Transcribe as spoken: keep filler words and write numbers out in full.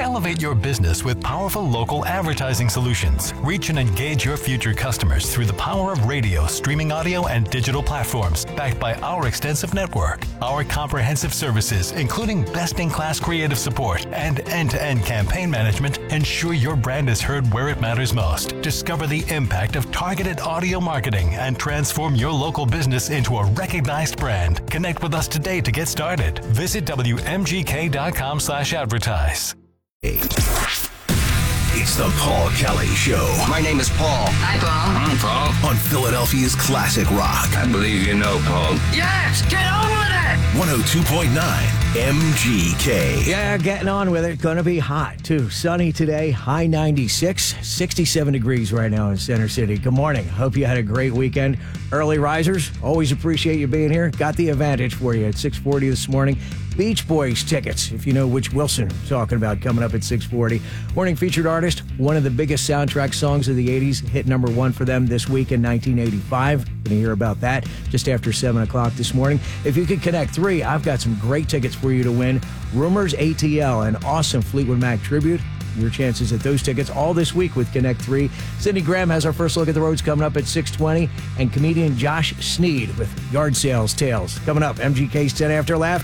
Elevate your business with powerful local advertising solutions. Reach and engage your future customers through the power of radio, streaming audio, and digital platforms, backed by our extensive network. Our comprehensive services, including best-in-class creative support and end-to-end campaign management, ensure your brand is heard where it matters most. Discover the impact of targeted audio marketing and transform your local business into a recognized brand. Connect with us today to get started. Visit W M G K dot com slash advertise. It's the Paul Kelly Show. My name is Paul. Hi, Paul. I'm Paul. On Philadelphia's classic rock. I believe you know, Paul. Yes, get on with it! one oh two point nine M G K. Yeah, getting on with it. Going to be hot, too. Sunny today, high ninety-six, sixty-seven degrees right now in Center City. Good morning. Hope you had a great weekend. Early risers, always appreciate you being here. Got the advantage for you at six forty this morning. Beach Boys tickets, if you know which Wilson I'm talking about, coming up at six forty. Morning featured artist, one of the biggest soundtrack songs of the eighties, hit number one for them this week in nineteen eighty-five. Going to hear about that just after seven o'clock this morning. If you could connect three, I've got some great tickets for you to win. Rumors A T L, an awesome Fleetwood Mac tribute. Your chances at those tickets all this week with Connect three. Cindy Graham has our first look at the roads coming up at six twenty. And comedian Josh Sneed with Yard Sales Tales. Coming up, M G K's ten After Laugh.